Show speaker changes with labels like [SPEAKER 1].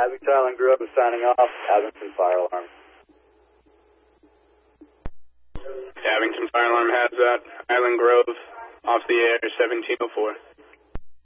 [SPEAKER 1] Abington Island Grove is signing off. Abington Fire Alarm.
[SPEAKER 2] Abington Fire Alarm has that. Island Grove off the air, 1704.